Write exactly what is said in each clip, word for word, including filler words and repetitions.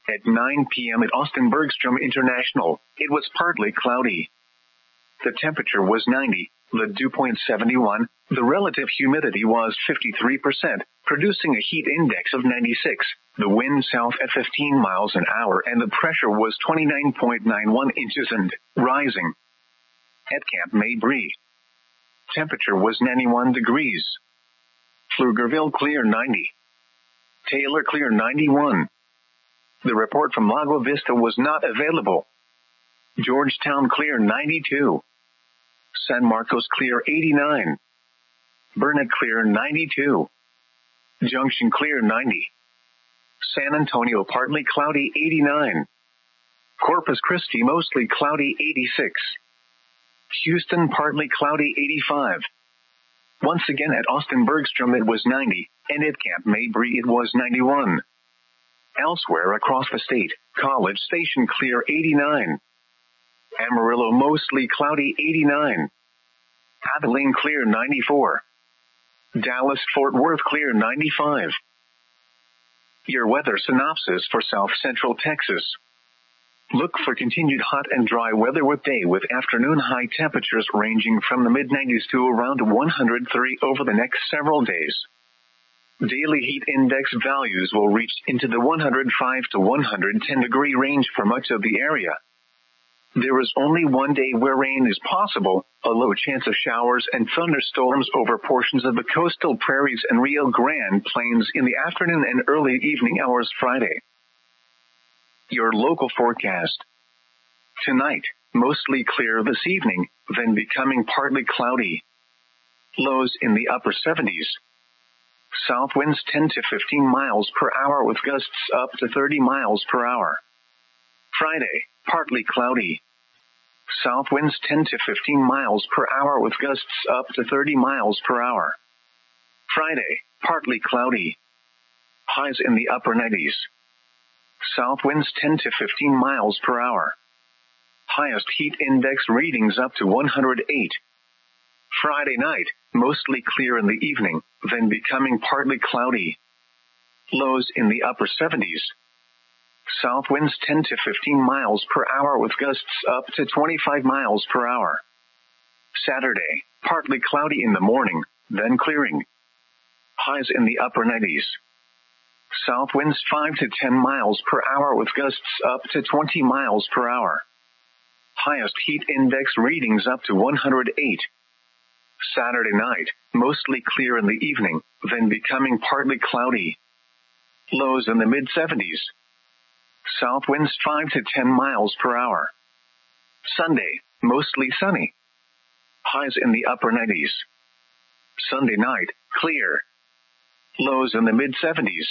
At nine p.m. at Austin Bergstrom International, it was partly cloudy. The temperature was ninety, the dew point seventy-one, the relative humidity was fifty-three percent, producing a heat index of ninety-six, the wind south at fifteen miles an hour, and the pressure was twenty-nine point nine one inches and rising. At Camp Mabry, temperature was ninety-one degrees. Pflugerville clear ninety. Taylor clear ninety-one. The report from Lago Vista was not available. Georgetown clear ninety-two. San Marcos clear eighty-nine. Burnet clear ninety-two. Junction clear ninety. San Antonio partly cloudy eighty-nine. Corpus Christi mostly cloudy eighty-six. Houston partly cloudy eighty-five. Once again at Austin Bergstrom it was ninety, and at Camp Mabry it was ninety-one. Elsewhere across the state, College Station clear eighty-nine. Amarillo mostly cloudy eighty-nine. Abilene clear ninety-four. Dallas-Fort Worth clear ninety-five. Your weather synopsis for South Central Texas. Look for continued hot and dry weather with day with afternoon high temperatures ranging from the mid nineties to around one hundred three over the next several days. Daily heat index values will reach into the one hundred five to one hundred ten degree range for much of the area. There is only one day where rain is possible, a low chance of showers and thunderstorms over portions of the coastal prairies and Rio Grande Plains in the afternoon and early evening hours Friday. Your local forecast. Tonight, mostly clear this evening, then becoming partly cloudy. Lows in the upper seventies. South winds ten to fifteen miles per hour with gusts up to thirty miles per hour. Friday, partly cloudy. South winds ten to fifteen miles per hour with gusts up to thirty miles per hour. Friday, partly cloudy. Highs in the upper nineties. South winds ten to fifteen miles per hour. Highest heat index readings up to one hundred eight. Friday night, mostly clear in the evening, then becoming partly cloudy. Lows in the upper seventies. South winds ten to fifteen miles per hour with gusts up to twenty-five miles per hour. Saturday, partly cloudy in the morning, then clearing. Highs in the upper nineties. South winds five to ten miles per hour with gusts up to twenty miles per hour. Highest heat index readings up to one hundred eight. Saturday night, mostly clear in the evening, then becoming partly cloudy. Lows in the mid seventies. South winds five to ten miles per hour. Sunday, mostly sunny. Highs in the upper nineties. Sunday night, clear. Lows in the mid seventies.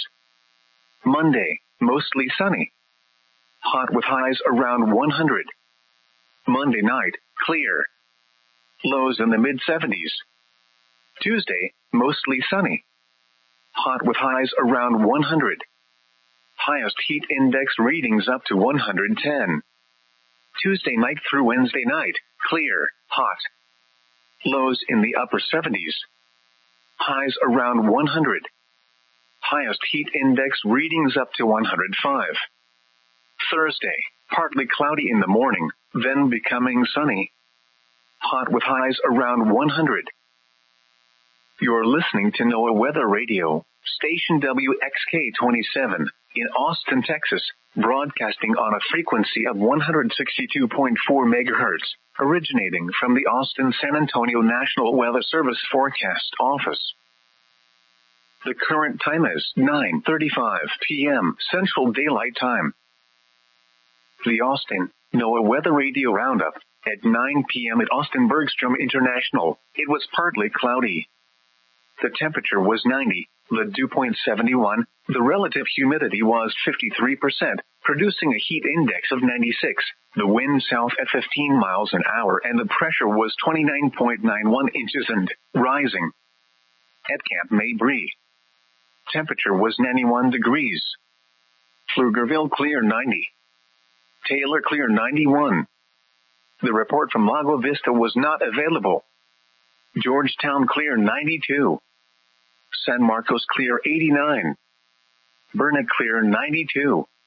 Monday, mostly sunny. Hot with highs around one hundred. Monday night, clear. Lows in the mid seventies. Tuesday, mostly sunny. Hot with highs around one hundred. Highest heat index readings up to one hundred ten. Tuesday night through Wednesday night, clear, hot. Lows in the upper seventies. Highs around one hundred. Highest heat index readings up to one hundred five. Thursday, partly cloudy in the morning, then becoming sunny. Hot with highs around one hundred. You're listening to NOAA Weather Radio, station W X K twenty-seven, in Austin, Texas, broadcasting on a frequency of one hundred sixty-two point four megahertz, originating from the Austin-San Antonio National Weather Service Forecast Office. The current time is nine thirty-five p.m. Central Daylight Time. The Austin NOAA Weather Radio Roundup. At nine p.m. at Austin Bergstrom International, it was partly cloudy. The temperature was ninety, the dew point seventy-one, the relative humidity was fifty-three percent, producing a heat index of ninety-six, the wind south at fifteen miles an hour, and the pressure was twenty-nine point nine one inches and rising. At Camp Mabry, temperature was ninety-one degrees. Pflugerville clear ninety. Taylor clear ninety-one. The report from Lago Vista was not available. Georgetown clear ninety-two. San Marcos clear eighty-nine. Burnet clear ninety-two.